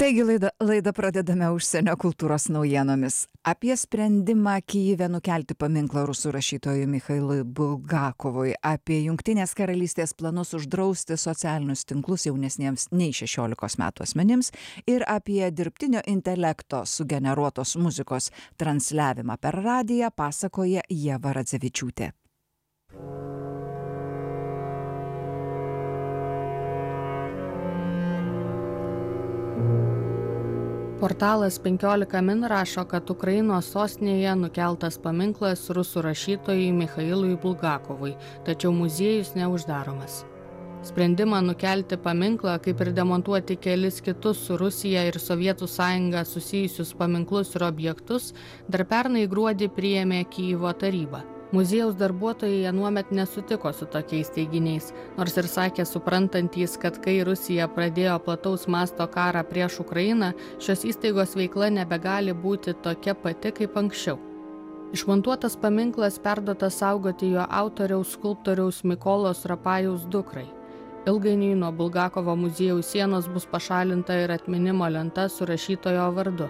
Taigi laidą pradedame užsienio kultūros naujienomis. Apie sprendimą Kyjive nukelti paminklą rusų rašytojui Michailui Bulgakovui, apie Jungtinės karalystės planus uždrausti socialinius tinklus jaunesniems nei 16 metų asmenims ir apie dirbtinio intelekto sugeneruotos muzikos transliavimą per radiją pasakoja Ieva Radzevičiūtė. Portalas 15 min rašo, kad Ukrainos sostinėje nukeltas paminklas rusų rašytojui Michailui Bulgakovui, tačiau muziejus neuždaromas. Sprendimą nukelti paminklą, kaip ir demontuoti kelis kitus su Rusija ir Sovietų sąjunga susijusius paminklus ir objektus, dar pernai gruodį priėmė Kyjivo taryba. Muziejaus darbuotojai anuomet nesutiko su tokiais teiginiais, nors ir sakė suprantantys, kad kai Rusija pradėjo plataus masto karą prieš Ukrainą, šios įstaigos veikla nebegali būti tokia pati kaip anksčiau. Išmontuotas paminklas perduotas saugoti jo autoriaus skulptoriaus Mykolos Rapajaus dukrai. Ilgainiui nuo Bulgakovo muziejaus sienos bus pašalinta ir atminimo lenta su rašytojo vardu.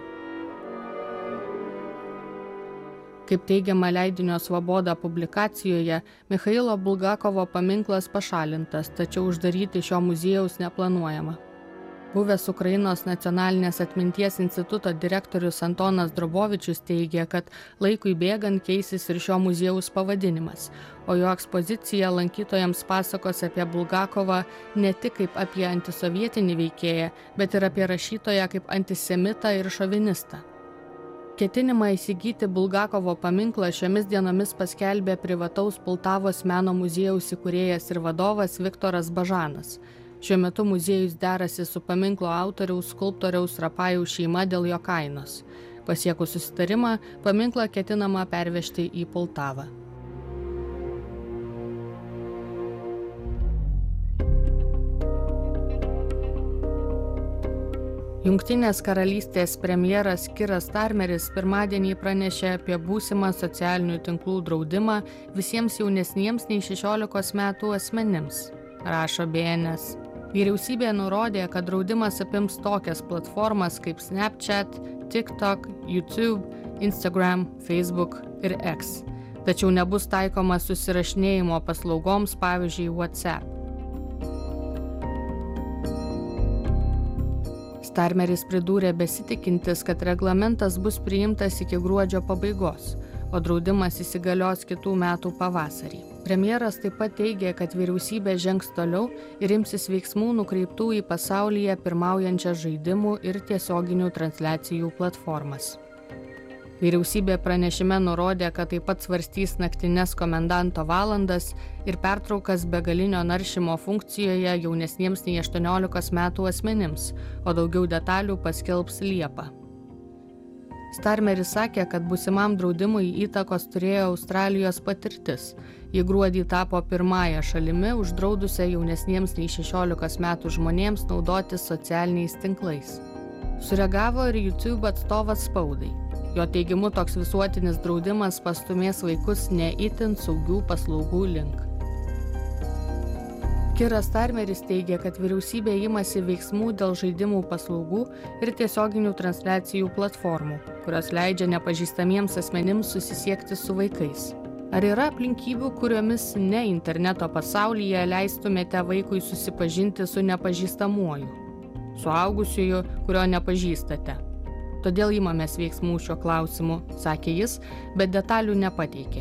Kaip teigiama leidinio Svoboda publikacijoje, Michailo Bulgakovo paminklas pašalintas, tačiau uždaryti šio muziejaus neplanuojama. Buvęs Ukrainos nacionalinės atminties instituto direktorius Antonas Drobovičius teigia, kad laikui bėgant keisis ir šio muziejaus pavadinimas, o jo ekspozicija lankytojams pasakos apie Bulgakovą ne tik kaip apie antisovietinį veikėją, bet ir apie rašytoją kaip antisemitą ir šovinistą. Ketinimą įsigyti Bulgakovo paminklą šiomis dienomis paskelbė privataus Poltavos meno muziejaus įkūrėjas ir vadovas Viktoras Bažanas. Šiuo metu muziejus derasi su paminklo autoriaus skulptoriaus Rapajaus šeima dėl jo kainos. Pasiekus susitarimą, paminklą ketinama pervežti į Poltavą. Jungtinės karalystės premjeras Kiras Starmeris pirmadienį pranešė apie būsimą socialinių tinklų draudimą visiems jaunesniems nei 16 metų asmenims, rašo BNS. Vyriausybė nurodė, kad draudimas apims tokias platformas kaip Snapchat, TikTok, YouTube, Instagram, Facebook ir X. Tačiau nebus taikomas susirašinėjimo paslaugoms, pavyzdžiui, WhatsApp. Starmeris pridūrė besitikintis, kad reglamentas bus priimtas iki gruodžio pabaigos, o draudimas įsigalios kitų metų pavasarį. Premjeras taip pat teigė, kad vyriausybė žengs toliau ir imsis veiksmų nukreiptų į pasaulyje pirmaujančias žaidimų ir tiesioginių transliacijų platformas. Vyriausybė pranešime nurodė, kad taip pat svarstys naktines komendanto valandas ir pertraukas begalinio naršymo funkcijoje jaunesniems nei 18 metų asmenims, o daugiau detalių paskelbs Liepą. Starmeris sakė, kad būsimam draudimui įtakos turėjo Australijos patirtis. Ji gruodį tapo pirmąją šalimi uždraudusią jaunesniems nei 16 metų žmonėms naudotis socialiniais tinklais. Sureagavo ir YouTube atstovas spaudai. Jo teigimu, toks visuotinis draudimas pastumės vaikus ne itin saugių paslaugų link. Kiras Starmeris teigia, kad vyriausybė imasi veiksmų dėl žaidimų paslaugų ir tiesioginių transliacijų platformų, kurios leidžia nepažįstamiems asmenims susisiekti su vaikais. Ar yra aplinkybių, kuriomis ne interneto pasaulyje leistumėte vaikui susipažinti su nepažįstamuoju, suaugusiuoju, kurio nepažįstate? Todėl imamės veiksmų šiuo klausimu, sakė jis, bet detalių nepateikė.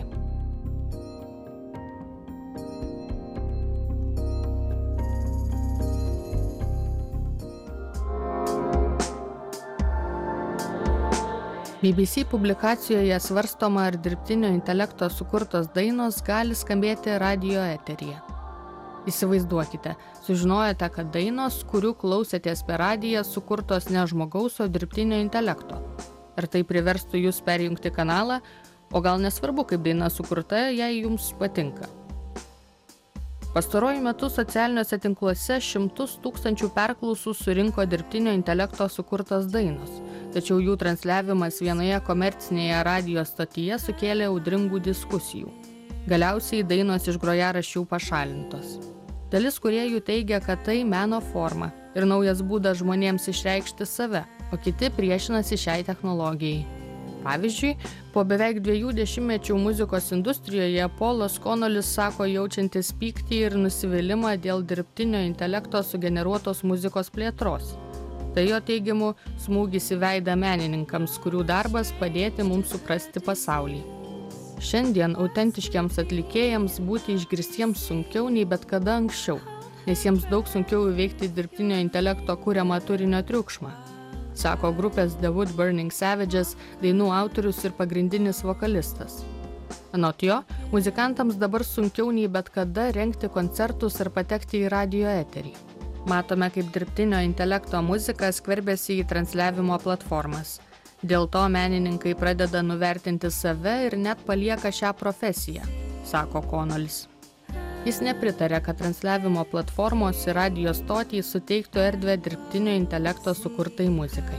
BBC publikacijoje svarstoma, ar dirbtinio intelekto sukurtos dainos gali skambėti radijo eteryje. Įsivaizduokite, sužinojote, kad dainos, kurių klausėtės per radiją, sukurtos ne žmogaus, o dirbtinio intelekto. Ar tai priverstų jūs perjungti kanalą, o gal nesvarbu, kaip daina sukurta, jei jums patinka. Pastaruoju metu socialiniuose tinkluose 100 000 perklausų surinko dirbtinio intelekto sukurtos dainos, tačiau jų transliavimas vienoje komercinėje radijo stotyje sukėlė audringų diskusijų. Galiausiai dainos iš grojaraščių pašalintos. Dalis kūrėjų teigia, kad tai meno forma ir naujas būdas žmonėms išreikšti save, o kiti priešinasi šiai technologijai. Pavyzdžiui, po beveik 2 dešimtmečių muzikos industrijoje Polas Konolis sako jaučiantis pyktį ir nusivylimą dėl dirbtinio intelekto sugeneruotos muzikos plėtros. Tai jo teigimu smūgis į veidą menininkams, kurių darbas padėti mums suprasti pasaulį. Šiandien autentiškiams atlikėjams būti išgirstiems sunkiau nei bet kada anksčiau, nes jiems daug sunkiau įveikti dirbtinio intelekto kuriamą turinio triukšmą, sako grupės The Wood Burning Savages dainų autorius ir pagrindinis vokalistas. Anot jo, muzikantams dabar sunkiau nei bet kada rengti koncertus ar patekti į radijo eterį. Matome, kaip dirbtinio intelekto muzika skverbiasi į transliavimo platformas. Dėl to menininkai pradeda nuvertinti save ir net palieka šią profesiją, sako Konolis. Jis nepritarė, kad transliavimo platformos ir radijo stotys suteiktų erdvę dirbtinio intelekto sukurtai muzikai.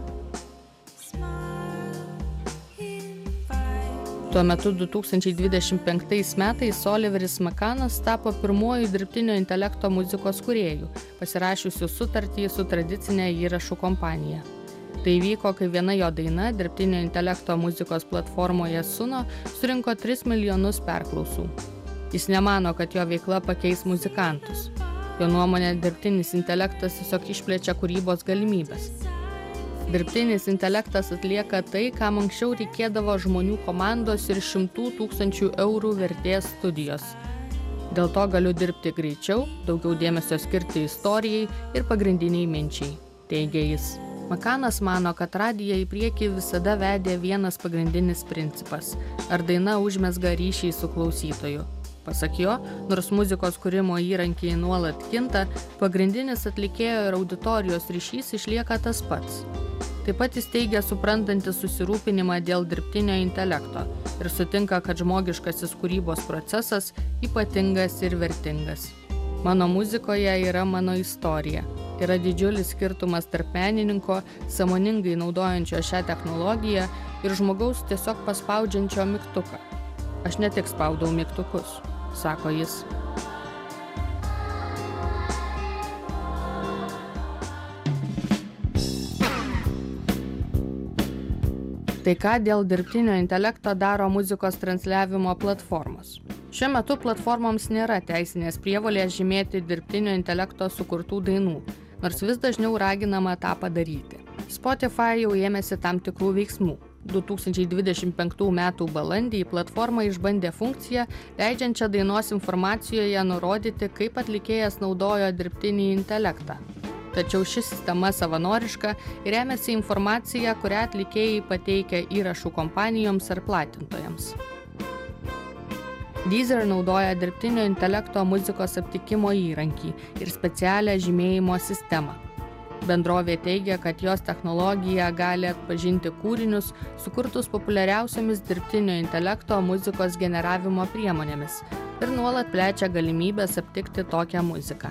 Tuo metu 2025 metais Oliveris Makanas tapo pirmuoju dirbtinio intelekto muzikos kūrėju, pasirašiusiu sutartį su tradicinė įrašų kompanija. Tai vyko, kai viena jo daina dirbtinio intelekto muzikos platformoje Suno surinko 3 milijonus perklausų. Jis nemano, kad jo veikla pakeis muzikantus. Jo nuomonė, dirbtinis intelektas tiesiog išplečia kūrybos galimybės. Dirbtinis intelektas atlieka tai, kam anksčiau reikėdavo žmonių komandos ir 100 000 eurų vertės studijos. Dėl to galiu dirbti greičiau, daugiau dėmesio skirti istorijai ir pagrindiniai minčiai, teigia jis. Makanas mano, kad radiją į priekį visada vedė vienas pagrindinis principas – ar daina užmezga ryšį su klausytoju. Pasak jo, nors muzikos kūrimo įrankiai nuolat kinta, pagrindinis atlikėjo ir auditorijos ryšys išlieka tas pats. Taip pat jis teigia suprantantis susirūpinimą dėl dirbtinio intelekto ir sutinka, kad žmogiškasis kūrybos procesas ypatingas ir vertingas. Mano muzikoje yra mano istorija. Yra didžiulis skirtumas tarp menininko, sąmoningai naudojančio šią technologiją ir žmogaus tiesiog paspaudžiančio mygtuką. Aš ne tik spaudau mygtukus, sako jis. Tai ką dėl dirbtinio intelekto daro muzikos transliavimo platformos? Šiuo metu platformoms nėra teisinės prievolės žymėti dirbtinio intelekto sukurtų dainų, nors vis dažniau raginama tą padaryti. Spotify jau ėmėsi tam tikrų veiksmų. 2025 m. balandį platforma išbandė funkciją, leidžiančią dainos informacijoje nurodyti, kaip atlikėjas naudojo dirbtinį intelektą. Tačiau ši sistema savanoriška ir remiasi informacija, kurią atlikėjai pateikia įrašų kompanijoms ar platintojams. Deezer naudoja dirbtinio intelekto muzikos aptikimo įrankį ir specialią žymėjimo sistemą. Bendrovė teigia, kad jos technologija gali atpažinti kūrinius, sukurtus populiariausiomis dirbtinio intelekto muzikos generavimo priemonėmis ir nuolat plečia galimybės aptikti tokią muziką.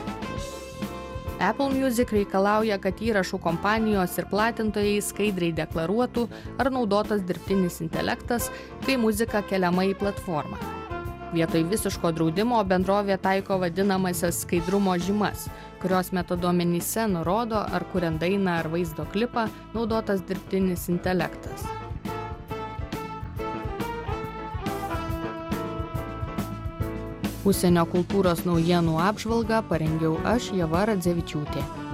Apple Music reikalauja, kad įrašų kompanijos ir platintojai skaidriai deklaruotų, ar naudotas dirbtinis intelektas, kai muzika keliama į platformą. Vietoj visiško draudimo bendrovė taiko vadinamasias skaidrumo žymas, kurios metaduomenyse nurodo, ar kuriant dainą ar vaizdo klipą naudotas dirbtinis intelektas. Užsienio kultūros naujienų apžvalgą parengiau aš, Ieva Radzevičiūtė.